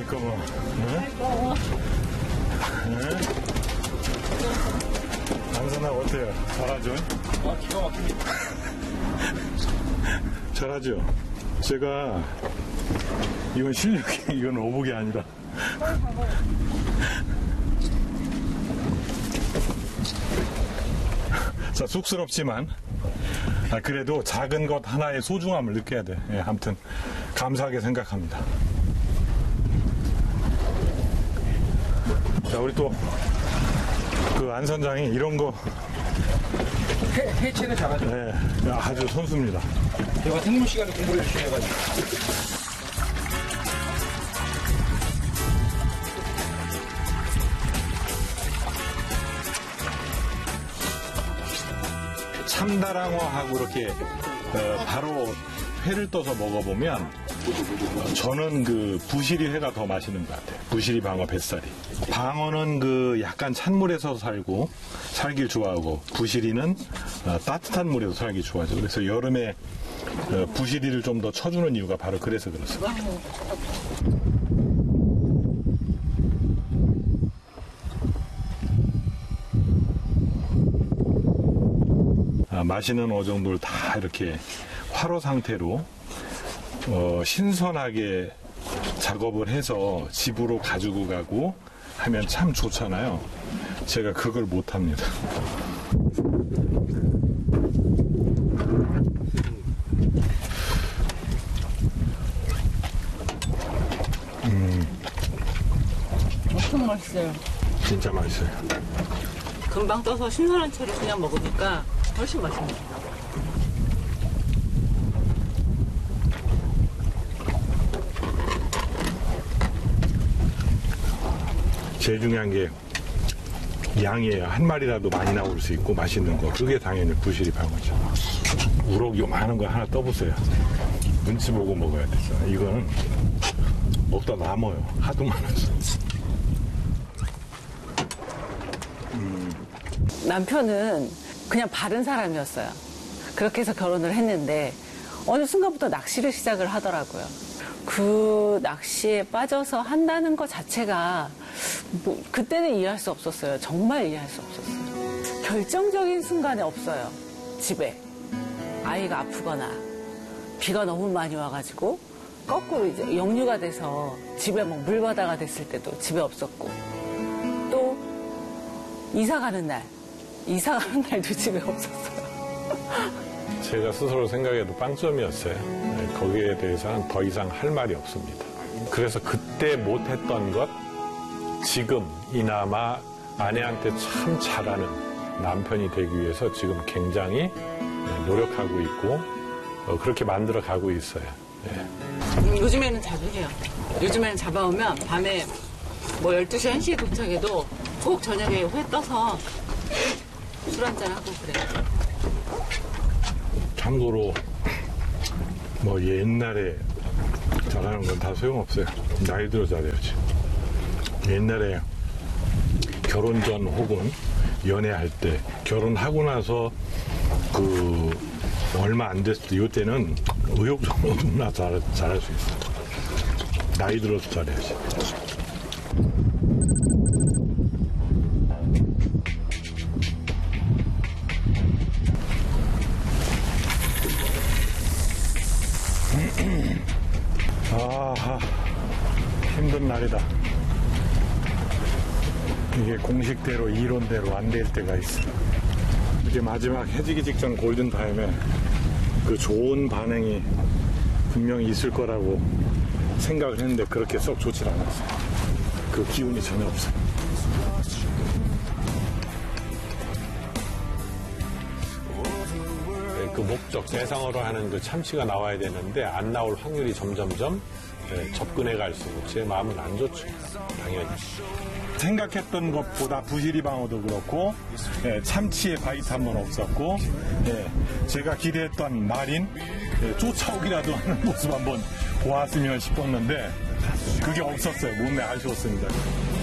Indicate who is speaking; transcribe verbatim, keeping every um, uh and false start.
Speaker 1: 그러니까 뭐. 응? 응? 안선아 어때요? 잘하죠?
Speaker 2: 아, 기가 막힙니다.
Speaker 1: 잘하죠? 제가 이건 실력이 이건 오복이 아니라 자, 쑥스럽지만 아, 그래도 작은 것 하나의 소중함을 느껴야 돼. 예, 아무튼 감사하게 생각합니다. 자, 우리 또 그 안 선장이 이런 거
Speaker 2: 해, 해체는 잘하죠.
Speaker 1: 예, 아주 선수입니다.
Speaker 2: 제가 생물 시간에 공부를 열심히 해가지고.
Speaker 1: 참다랑어하고 이렇게 어, 바로 회를 떠서 먹어보면 저는 그 부시리 회가 더 맛있는 것 같아요. 부시리 방어 뱃살이. 방어는 그 약간 찬물에서 살고 살길 좋아하고 부시리는 어, 따뜻한 물에서 살기 좋아하죠. 그래서 여름에 어, 부시리를 좀 더 쳐주는 이유가 바로 그래서 그렇습니다. 아, 마시는 어종들 다 이렇게 화로 상태로 어, 신선하게 작업을 해서 집으로 가지고 가고 하면 참 좋잖아요. 제가 그걸 못합니다.
Speaker 3: 음. 엄청 맛있어요.
Speaker 1: 진짜 맛있어요.
Speaker 3: 금방 떠서 신선한 채로 그냥 먹으니까 훨씬 맛있네요.
Speaker 1: 제일 중요한 게 양이에요. 한 마리라도 많이 나올 수 있고 맛있는 거. 그게 당연히 부시리 방어죠. 우럭 요만한 거 하나 떠보세요. 눈치 보고 먹어야 되죠. 이거는 먹다 남아요. 하도 많아서.
Speaker 3: 음. 남편은 그냥 바른 사람이었어요. 그렇게 해서 결혼을 했는데 어느 순간부터 낚시를 시작을 하더라고요. 그 낚시에 빠져서 한다는 것 자체가 뭐 그때는 이해할 수 없었어요. 정말 이해할 수 없었어요. 결정적인 순간에 없어요. 집에 아이가 아프거나 비가 너무 많이 와가지고 거꾸로 이제 역류가 돼서 집에 뭐 물바다가 됐을 때도 집에 없었고, 또 이사 가는 날 이사 가는 날도 집에 없었어요.
Speaker 1: 제가 스스로 생각해도 빵점이었어요. 네, 거기에 대해서는 더 이상 할 말이 없습니다. 그래서 그때 못했던 것 지금 이나마 아내한테 참 잘하는 남편이 되기 위해서 지금 굉장히 노력하고 있고 어, 그렇게 만들어 가고 있어요. 네.
Speaker 3: 음, 요즘에는 자주 해요. 요즘에는 잡아오면 밤에 뭐 열두 시, 한 시에 도착해도 꼭 저녁에 회 떠서 술 한잔하고 그래요.
Speaker 1: 참고로 뭐 옛날에 잘하는 건 다 소용없어요. 나이 들어 잘해야지. 옛날에 결혼 전 혹은 연애할 때, 결혼하고 나서 그 얼마 안 됐을 때, 이때는 의욕적으로 누구나 잘, 잘할 수 있어요. 나이 들어서 잘해야지. 아하, 힘든 날이다. 이게 공식대로 이론대로 안 될 때가 있어. 이게 마지막 해지기 직전 골든타임에 그 좋은 반응이 분명히 있을 거라고 생각을 했는데 그렇게 썩 좋질 않았어요. 그 기운이 전혀 없어요. 그 목적, 대상어로 하는 그 참치가 나와야 되는데 안 나올 확률이 점점점 네, 접근해 갈수록 제 마음은 안 좋죠. 당연히. 생각했던 것보다 부시리 방어도 그렇고 네, 참치의 바이탐은 없었고 네, 제가 기대했던 마린 네, 쫓아오기라도 하는 모습 한번 보았으면 싶었는데 그게 없었어요. 몸에 아쉬웠습니다.